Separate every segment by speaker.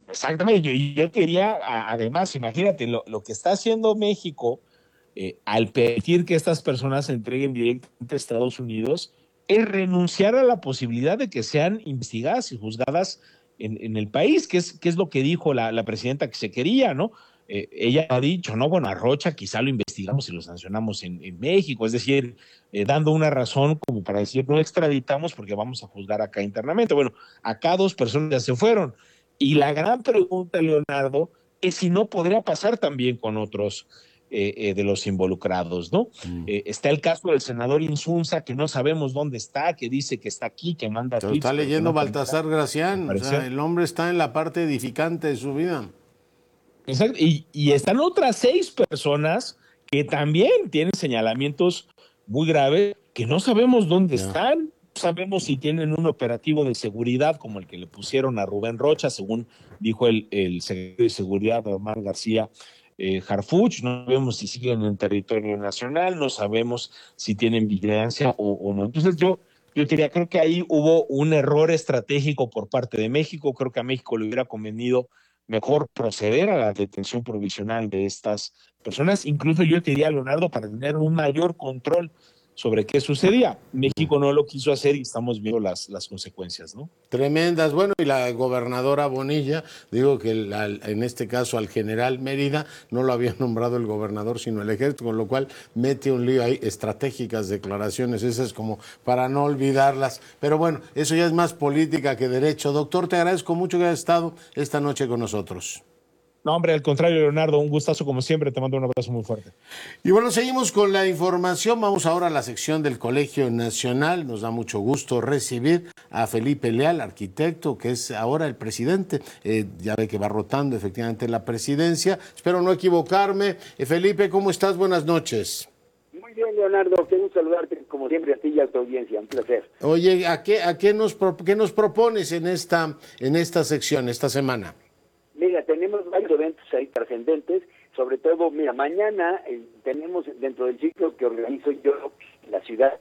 Speaker 1: Exactamente, yo quería, además, imagínate, lo que está haciendo México al permitir que estas personas se entreguen directamente a Estados Unidos es renunciar a la posibilidad de que sean investigadas y juzgadas en el país, que es lo que dijo la presidenta que se quería, ¿no? Ella ha dicho, no, bueno, a Rocha quizá lo investigamos y lo sancionamos en México, es decir, dando una razón como para decir no extraditamos porque vamos a juzgar acá internamente. Bueno, acá dos personas ya se fueron. Y la gran pregunta, Leonardo, es si no podría pasar también con otros de los involucrados, ¿no?
Speaker 2: Mm.
Speaker 1: Está el caso del senador Insunza, que no sabemos dónde está, que dice que está aquí, que manda
Speaker 2: Se lo está
Speaker 1: tweets, pero que
Speaker 2: leyendo
Speaker 1: no termina
Speaker 2: Baltasar
Speaker 1: de
Speaker 2: Gracián, o sea,
Speaker 1: aparecer.
Speaker 2: el hombre está en la parte edificante de su vida.
Speaker 1: Exacto. Y están otras 6 personas que también tienen señalamientos muy graves, que no sabemos dónde
Speaker 2: Ya.
Speaker 1: están, no sabemos si tienen un operativo de seguridad como el que le pusieron a Rubén Rocha, según dijo el secretario de Seguridad, Omar García Harfuch, no sabemos si siguen en territorio nacional, no sabemos si tienen vigilancia o no. Entonces yo diría, creo que ahí hubo un error estratégico por parte de México, creo que a México le hubiera convenido mejor proceder a la detención provisional de estas personas. Incluso yo te diría, Leonardo, para tener un mayor control sobre qué sucedía. México no lo quiso hacer y estamos viendo las consecuencias, ¿no?
Speaker 2: Tremendas. Bueno, y la gobernadora Bonilla, digo que en este caso al general Mérida no lo había nombrado el gobernador, sino el ejército, con lo cual mete un lío ahí, estratégicas declaraciones, esas como para no olvidarlas. Pero bueno, eso ya es más política que derecho. Doctor, te agradezco mucho que hayas estado esta noche con nosotros.
Speaker 1: No, hombre, al contrario, Leonardo, un gustazo como siempre, te mando un abrazo muy fuerte.
Speaker 2: Y bueno, seguimos con la información. Vamos ahora a la sección del Colegio Nacional. Nos da mucho gusto recibir a Felipe Leal, arquitecto, que es ahora el presidente. Ya ve que va rotando efectivamente la presidencia. Espero no equivocarme. Felipe, ¿cómo estás? Buenas noches.
Speaker 3: Muy bien, Leonardo, qué gusto saludarte, como siempre, a ti y a tu audiencia, un placer.
Speaker 2: Oye, qué nos propones en esta sección, esta semana?
Speaker 3: Mira, tenemos varios eventos ahí trascendentes, sobre todo, mira, mañana tenemos dentro del ciclo que organizo yo en la ciudad.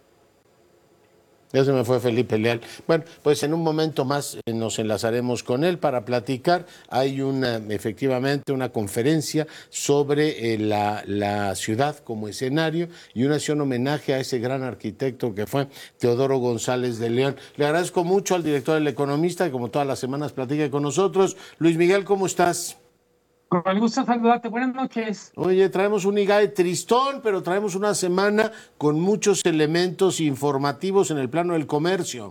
Speaker 2: Ya se me fue Felipe Leal. Bueno, pues en un momento más nos enlazaremos con él para platicar. Hay efectivamente una conferencia sobre la ciudad como escenario y una acción homenaje a ese gran arquitecto que fue Teodoro González de León. Le agradezco mucho al director del Economista, que como todas las semanas platica con nosotros. Luis Miguel, ¿cómo estás?
Speaker 4: Con el gusto de saludarte. Buenas noches.
Speaker 2: Oye, traemos un IGAE tristón, pero traemos una semana con muchos elementos informativos en el plano del comercio.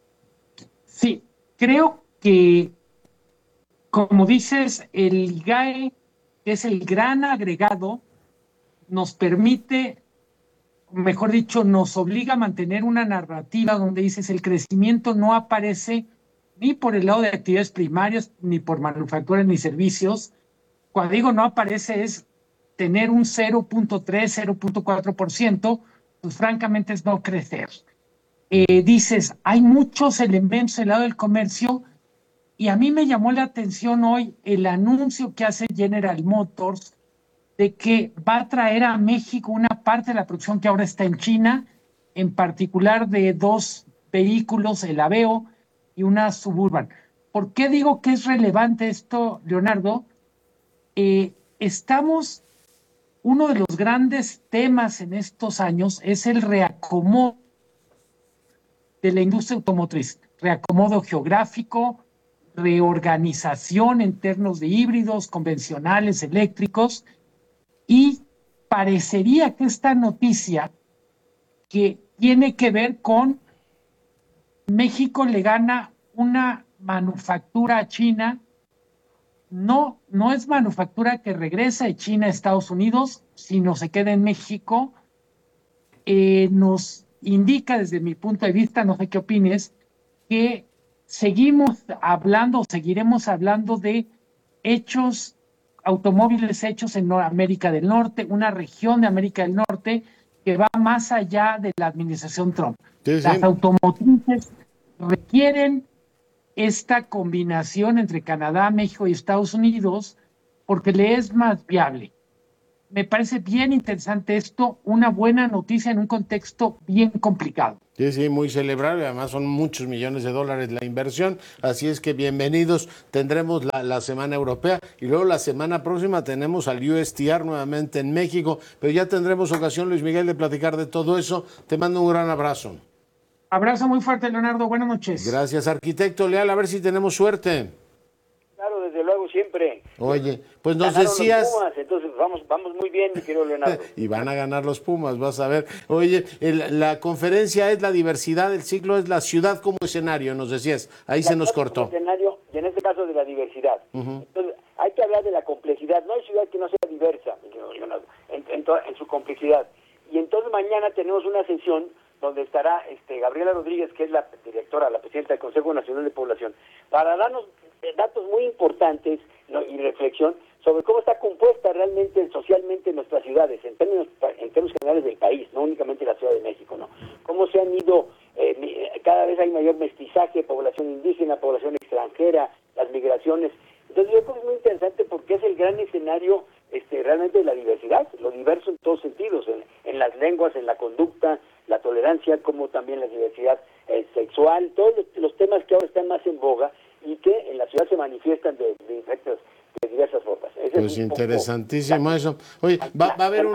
Speaker 4: Sí, creo que, como dices, el IGAE, que es el gran agregado, nos permite, mejor dicho, nos obliga a mantener una narrativa donde dices el crecimiento no aparece ni por el lado de actividades primarias, ni por manufacturas ni servicios. Cuando digo no aparece es tener un 0.3, 0.4%, pues francamente es no crecer. Dices, hay muchos elementos en el lado del comercio y a mí me llamó la atención hoy el anuncio que hace General Motors de que va a traer a México una parte de la producción que ahora está en China, en particular de 2 vehículos, el Aveo y una Suburban. ¿Por qué digo que es relevante esto, Leonardo? Uno de los grandes temas en estos años es el reacomodo de la industria automotriz, reacomodo geográfico, reorganización en términos de híbridos, convencionales, eléctricos, y parecería que esta noticia que tiene que ver con México le gana una manufactura a China, no es manufactura que regresa de China a Estados Unidos, sino se queda en México, nos indica desde mi punto de vista, no sé qué opines, que seguimos hablando, seguiremos hablando de hechos, automóviles hechos en América del Norte, una región de América del Norte que va más allá de la administración Trump.
Speaker 2: Sí,
Speaker 4: Las
Speaker 2: sí.
Speaker 4: automotrices requieren esta combinación entre Canadá, México y Estados Unidos porque le es más viable. Me parece bien interesante esto, una buena noticia en un contexto bien complicado.
Speaker 2: Sí, sí, muy celebrable, además son muchos millones de dólares la inversión, así es que bienvenidos, tendremos la Semana Europea y luego la semana próxima tenemos al USTR nuevamente en México, pero ya tendremos ocasión, Luis Miguel, de platicar de todo eso. Te mando un gran abrazo.
Speaker 4: Abrazo muy fuerte, Leonardo, buenas noches.
Speaker 2: Gracias, arquitecto Leal, a ver si tenemos suerte.
Speaker 3: Claro, desde luego, siempre.
Speaker 2: Oye, pues nos
Speaker 3: Ganaron
Speaker 2: decías...
Speaker 3: los Pumas, entonces vamos muy bien, mi querido Leonardo.
Speaker 2: Y van a ganar los Pumas, vas a ver. Oye, la conferencia es la diversidad, el ciclo es la ciudad como escenario, nos decías. Ahí se nos cortó.
Speaker 3: Escenario, y en este caso de la diversidad. Entonces, hay que hablar de la complejidad. No hay ciudad que no sea diversa, mi querido Leonardo, en su complejidad. Y entonces mañana tenemos una sesión donde estará Gabriela Rodríguez, que es la directora, la presidenta del Consejo Nacional de Población, para darnos datos muy importantes, ¿no?, y reflexión sobre cómo está compuesta realmente socialmente nuestras ciudades, en términos generales del país, no únicamente la Ciudad de México, ¿no? Cómo se han ido, cada vez hay mayor mestizaje, población indígena, población extranjera, las migraciones. Entonces yo creo que es muy interesante porque es el gran escenario realmente de la diversidad, lo diverso en todos sentidos, en las lenguas, en la conducta, la tolerancia, como también la diversidad sexual, todos los temas que ahora están más en boga y que en la ciudad se manifiestan de diversas formas.
Speaker 2: Pues interesantísimo eso. Oye, va a haber un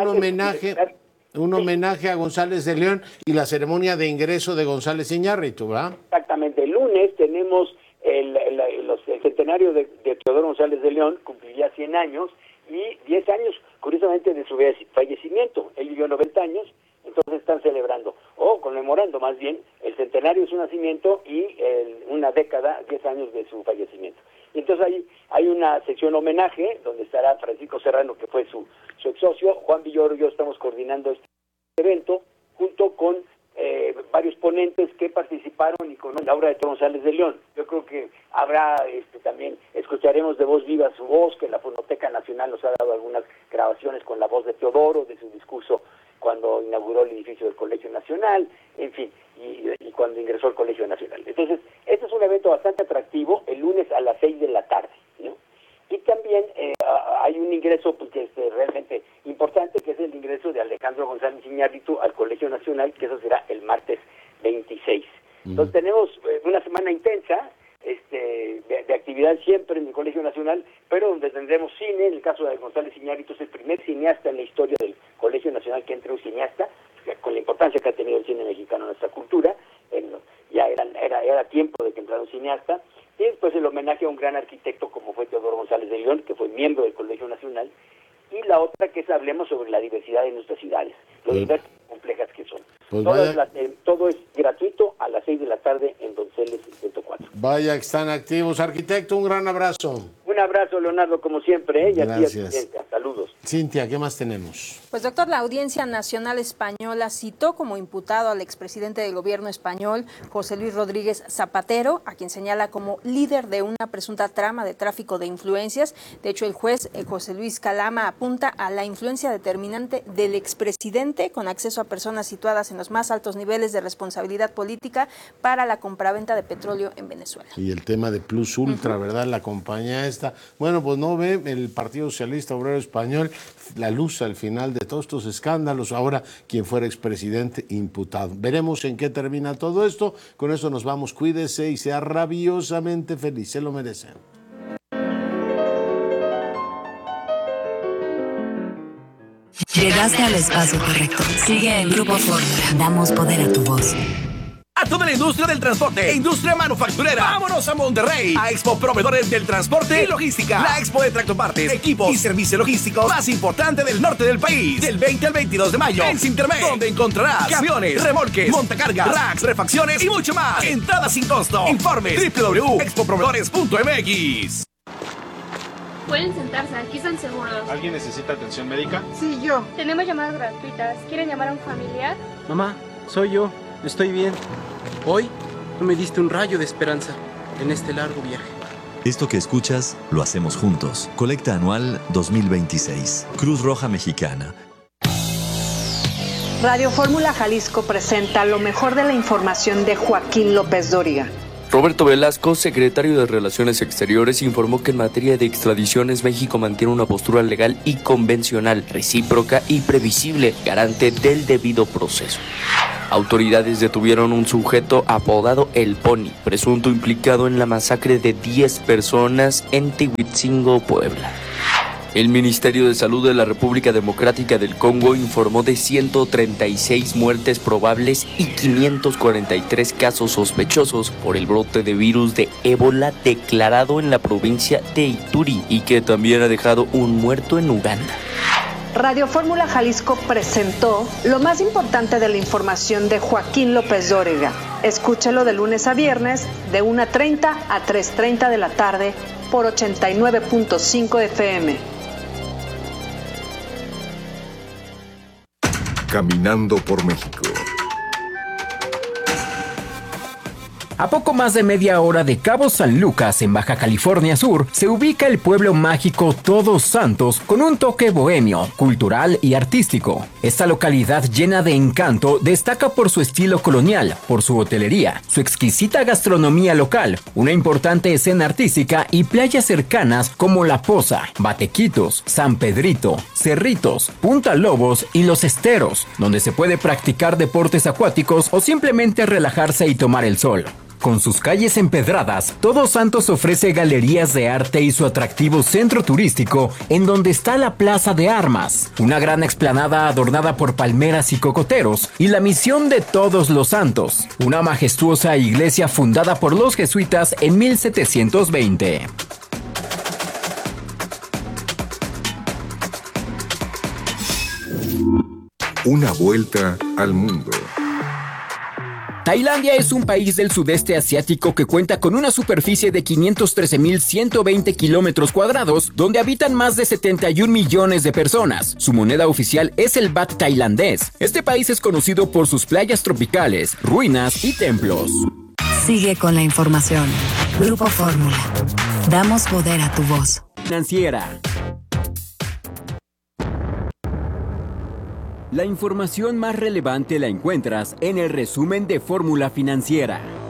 Speaker 2: homenaje a González de León y la ceremonia de ingreso de González Iñárritu, ¿verdad?
Speaker 3: Exactamente. El lunes tenemos el centenario de Teodoro González de León, cumpliría 100 años, y 10 años, curiosamente, de su fallecimiento. Él vivió 90 años, entonces están celebrando, o conmemorando más bien, el centenario de su nacimiento y una década, 10 años de su fallecimiento. Y entonces hay una sección homenaje, donde estará Francisco Serrano, que fue su ex socio, Juan Villoro y yo estamos coordinando este evento, junto con varios ponentes que participaron y con la obra de Teodoro González de León. Yo creo que habrá también, escucharemos de voz viva su voz, que la Fonoteca Nacional nos ha dado algunas grabaciones con la voz de Teodoro, de su discurso cuando inauguró el edificio del Colegio Nacional, en fin, y cuando ingresó al Colegio Nacional. Entonces, este es un evento bastante atractivo, el lunes a las 6 de la tarde, ¿no? Y también hay un ingreso que es realmente importante, que es el ingreso de Alejandro González Iñárritu al Colegio Nacional, que eso será el martes 26. Entonces tenemos una semana intensa de actividad siempre en el Colegio Nacional, pero donde tendremos cine. En el caso de González Iñárritu, es el primer cineasta en la historia del Colegio Nacional que entre un cineasta, con la importancia que ha tenido el cine mexicano en nuestra cultura. Ya era tiempo de que entrara un cineasta. Y después el homenaje a un gran arquitecto como fue Teodoro González de León, que fue miembro del Colegio Nacional. Y la otra que es hablemos sobre la diversidad de nuestras ciudades, lo diversas y complejas que son.
Speaker 2: Pues
Speaker 3: todo es gratuito a las 6 de la tarde en Donceles 104.
Speaker 2: Vaya que están activos. Arquitecto, un gran abrazo.
Speaker 3: Un abrazo, Leonardo, como siempre, y a ti,
Speaker 2: Gracias.
Speaker 3: saludos.
Speaker 2: Cintia, ¿qué más tenemos?
Speaker 5: Pues, doctor, la Audiencia Nacional Española citó como imputado al expresidente del gobierno español, José Luis Rodríguez Zapatero, a quien señala como líder de una presunta trama de tráfico de influencias. De hecho, el juez José Luis Calama apunta a la influencia determinante del expresidente con acceso a personas situadas en los más altos niveles de responsabilidad política para la compraventa de petróleo en Venezuela.
Speaker 2: Y el tema de Plus Ultra, ¿verdad? La compañía esta. Bueno, pues no ve el Partido Socialista Obrero Español la luz al final de todos estos escándalos. Ahora, quien fuera expresidente imputado. Veremos en qué termina todo esto. Con eso nos vamos. Cuídese y sea rabiosamente feliz. Se lo merece.
Speaker 6: Llegaste al espacio correcto. Sigue el Grupo Fórmula. Damos poder a tu voz.
Speaker 7: A toda la industria del transporte e industria manufacturera. ¡Vámonos a Monterrey! A Expo Proveedores del Transporte y Logística. La expo de tractopartes, equipos y servicios logísticos más importante del norte del país. Del 20 al 22 de mayo en Sintermex, donde encontrarás camiones, remolques, montacargas, racks, refacciones y mucho más. Entrada sin costo. Informes www.expoproveedores.mx.
Speaker 8: Pueden sentarse, aquí están seguros.
Speaker 9: ¿Alguien necesita atención médica?
Speaker 8: Sí, yo. Tenemos llamadas gratuitas. ¿Quieren llamar a un familiar?
Speaker 10: Mamá, soy yo. Estoy bien. Hoy tú me diste un rayo de esperanza en este largo viaje.
Speaker 11: Esto que escuchas lo hacemos juntos. Colecta anual 2026. Cruz Roja Mexicana.
Speaker 12: Radio Fórmula Jalisco presenta lo mejor de la información de Joaquín López Dóriga.
Speaker 13: Roberto Velasco, secretario de Relaciones Exteriores, informó que en materia de extradiciones México mantiene una postura legal y convencional, recíproca y previsible, garante del debido proceso. Autoridades detuvieron un sujeto apodado El Pony, presunto implicado en la masacre de 10 personas en Tehuitzingo, Puebla. El Ministerio de Salud de la República Democrática del Congo informó de 136 muertes probables y 543 casos sospechosos por el brote de virus de ébola declarado en la provincia de Ituri y que también ha dejado un muerto en Uganda.
Speaker 12: Radio Fórmula Jalisco presentó lo más importante de la información de Joaquín López Dóriga. Escúchelo de lunes a viernes de 1:30 a 3:30 de la tarde por 89.5 FM.
Speaker 14: Caminando por México.
Speaker 15: A poco más de media hora de Cabo San Lucas, en Baja California Sur, se ubica el pueblo mágico Todos Santos con un toque bohemio, cultural y artístico. Esta localidad llena de encanto destaca por su estilo colonial, por su hotelería, su exquisita gastronomía local, una importante escena artística y playas cercanas como La Poza, Batequitos, San Pedrito, Cerritos, Punta Lobos y Los Esteros, donde se puede practicar deportes acuáticos o simplemente relajarse y tomar el sol. Con sus calles empedradas, Todos Santos ofrece galerías de arte y su atractivo centro turístico, en donde está la Plaza de Armas, una gran explanada adornada por palmeras y cocoteros, y la Misión de Todos los Santos, una majestuosa iglesia fundada por los jesuitas en 1720.
Speaker 14: Una vuelta al mundo.
Speaker 15: Tailandia es un país del sudeste asiático que cuenta con una superficie de 513.120 kilómetros cuadrados, donde habitan más de 71 millones de personas. Su moneda oficial es el baht tailandés. Este país es conocido por sus playas tropicales, ruinas y templos.
Speaker 6: Sigue con la información. Grupo Fórmula. Damos poder a tu voz.
Speaker 15: Financiera. La información más relevante la encuentras en el resumen de Fórmula Financiera.